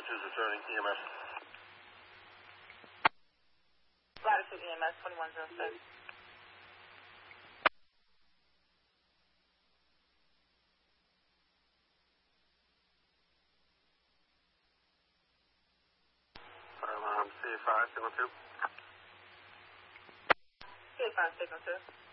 is returning EMS. Latitude EMS 2106. Fire alarm C5, signal 2. C5, signal 2.